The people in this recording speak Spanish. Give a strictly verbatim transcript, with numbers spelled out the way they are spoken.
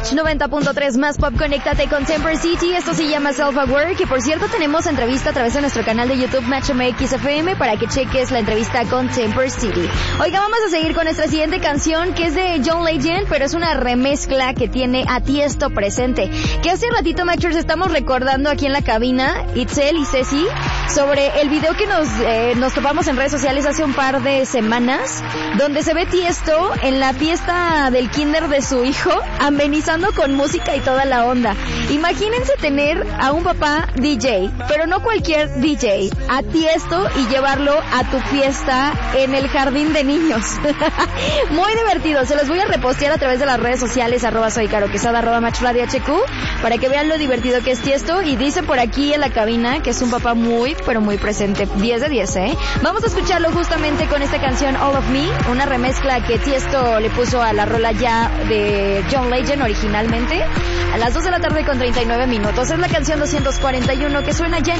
Match noventa punto tres más pop, conéctate con Temper City. Esto se llama Self Aware, que por cierto tenemos entrevista a través de nuestro canal de YouTube Match M X F M para que cheques la entrevista con Temper City. Oiga, vamos a seguir con nuestra siguiente canción, que es de John Legend, pero es una remezcla que tiene a Tiesto presente. Que hace ratito, Matchers, estamos recordando aquí en la cabina, Itzel y Ceci, sobre el video que nos eh, nos topamos en redes sociales hace un par de semanas, donde se ve Tiesto en la fiesta del kinder de su hijo, amenizando con música y toda la onda. Imagínense tener a un papá D J, pero no cualquier D J, a Tiesto, y llevarlo a tu fiesta en el jardín de niños. Muy divertido, se los voy a repostear a través de las redes sociales, arroba soy Caro Quesada, arroba Match Radio H Q, para que vean lo divertido que es Tiesto. Y dice por aquí en la cabina que es un papá muy, pero muy presente. diez de diez, ¿eh? Vamos a escucharlo justamente con esta canción All of Me, una remezcla que Tiesto le puso a la rola ya de John Legend originalmente, a las dos de la tarde con treinta y nueve minutos. Es la canción doscientos cuarenta y uno que suena ya en